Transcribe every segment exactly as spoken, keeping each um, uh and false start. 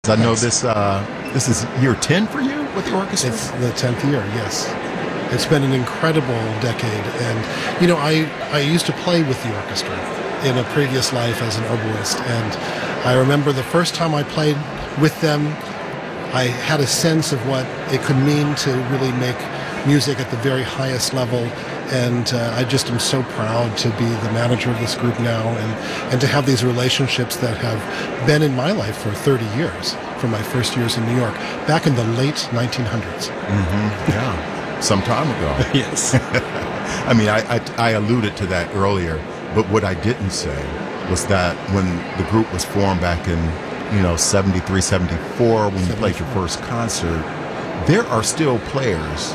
I know this uh, this is year ten for you with the orchestra? It's the tenth year, yes. It's been an incredible decade. And, you know, I, I used to play with the orchestra in a previous life as an oboist. And I remember the first time I played with them, I had a sense of what it could mean to really make music at the very highest level. And uh, I just am so proud to be the manager of this group now and, and to have these relationships that have been in my life for thirty years, from my first years in New York, back in the late nineteen hundreds. Mm-hmm. Yeah, some time ago. Yes. I mean, I, I, I alluded to that earlier, but what I didn't say was that when the group was formed back in, you know, seventy-three, seventy-four, when you played your first concert, there are still players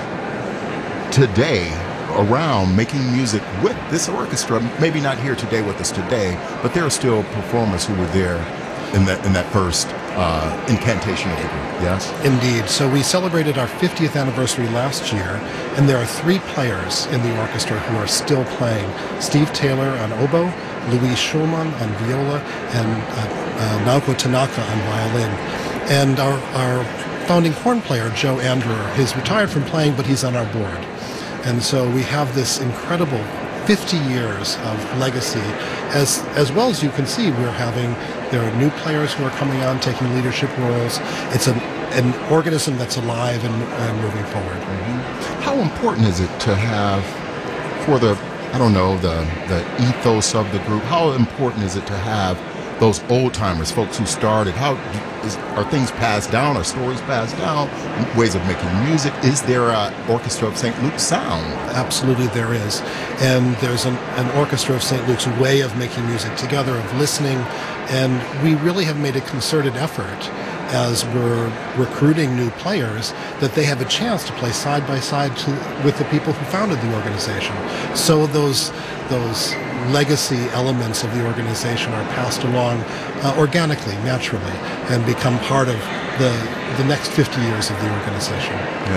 today around making music with this orchestra, maybe not here today with us today, but there are still performers who were there in that in that first uh, incantation of the group, yes? Indeed. So we celebrated our fiftieth anniversary last year, and there are three players in the orchestra who are still playing. Steve Taylor on oboe, Louise Schulman on viola, and uh, uh, Naoko Tanaka on violin. And our, our founding horn player, Joe Andrewer, has retired from playing, but he's on our board. And so we have this incredible fifty years of legacy. As as well as you can see, we're having, there are new players who are coming on, taking leadership roles. It's an, an organism that's alive and, and moving forward. Mm-hmm. How important is it to have, for the, I don't know, the, the ethos of the group, how important is it to have those old-timers, folks who started? How is, are things passed down? Are stories passed down? Ways of making music? Is there an Orchestra of Saint Luke's sound? Absolutely there is. And there's an, an Orchestra of Saint Luke's way of making music together, of listening. And we really have made a concerted effort as we're recruiting new players that they have a chance to play side by side to, with the people who founded the organization. So those those legacy elements of the organization are passed along uh, organically, naturally, and become part of the the next fifty years of the organization.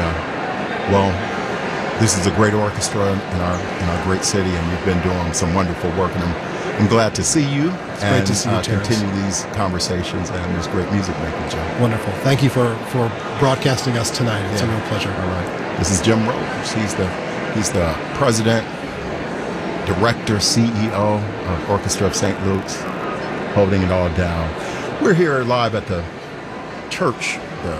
Yeah. Well, this is a great orchestra in our in our great city, and you've been doing some wonderful work, and I'm, I'm glad to see you. It's and great to see you, uh, Terrence. Continue these conversations and this great music making, Joe. Wonderful. Thank you for, for broadcasting us tonight. It's Yeah. a real pleasure. All right. This is Jim Rose. He's the he's the president, director, C E O of Orchestra of Saint Luke's, holding it all down. We're here live at the church, the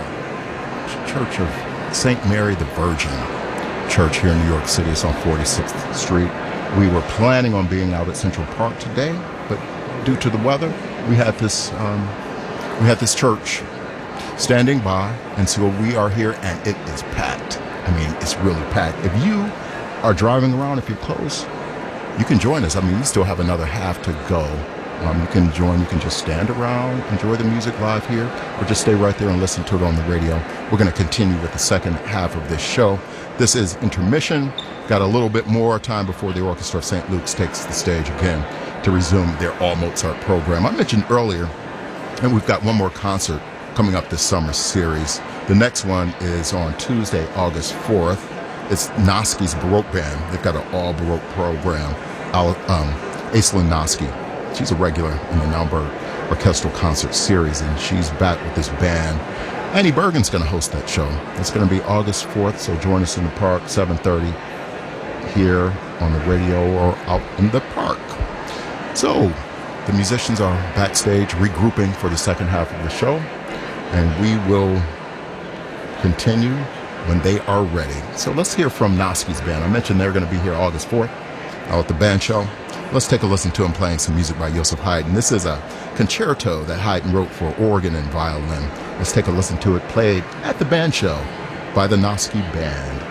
Church of Saint Mary the Virgin Church here in New York City. It's on forty-sixth Street. We were planning on being out at Central Park today, but due to the weather, we had this um, we had this church standing by, and so we are here, and it is packed. I mean, it's really packed. If you are driving around, if you're close, you can join us. I mean, we still have another half to go. Um, you can join. You can just stand around, enjoy the music live here, or just stay right there and listen to it on the radio. We're going to continue with the second half of this show. This is intermission. Got a little bit more time before the Orchestra of Saint Luke's takes the stage again to resume their All Mozart program. I mentioned earlier, and we've got one more concert coming up this summer series. The next one is on Tuesday, August fourth. It's Noski's Baroque Band. They've got an all Baroque program. Al, um, Aislinn Noski, she's a regular in the Naumburg Orchestral Concert Series, and she's back with this band. Annie Bergen's going to host that show. It's going to be August fourth, so join us in the park, seven thirty, here on the radio or out in the park. So, the musicians are backstage regrouping for the second half of the show, and we will continue when they are ready. So let's hear from Noski's band. I mentioned they're going to be here August fourth out at the band show. Let's take a listen to him playing some music by Joseph Haydn. This is a concerto that Haydn wrote for organ and violin. Let's take a listen to it played at the band show by the Noski Band.